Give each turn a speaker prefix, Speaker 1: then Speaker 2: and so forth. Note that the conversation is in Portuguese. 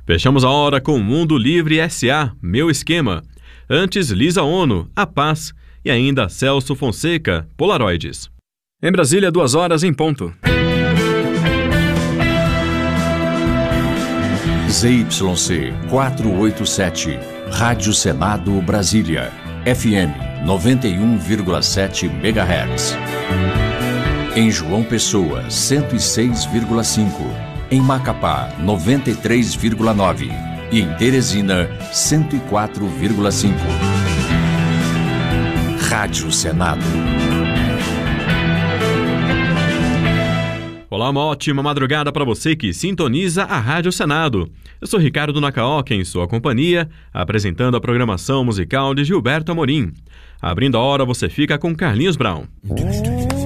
Speaker 1: Fechamos a hora com Mundo Livre S.A., Meu Esquema. Antes, Lisa Ono, A Paz. E ainda Celso Fonseca, Polaroides. Em Brasília, 2 horas em ponto.
Speaker 2: ZYC 487, Rádio Senado Brasília, FM 91,7 MHz. Em João Pessoa, 106,5. Em Macapá, 93,9. E em Teresina, 104,5. Rádio Senado.
Speaker 1: Olá, uma ótima madrugada para você que sintoniza a Rádio Senado. Eu sou Ricardo Nacaoca, em sua companhia, apresentando a programação musical de Gilberto Amorim. Abrindo a hora, você fica com Carlinhos Brown.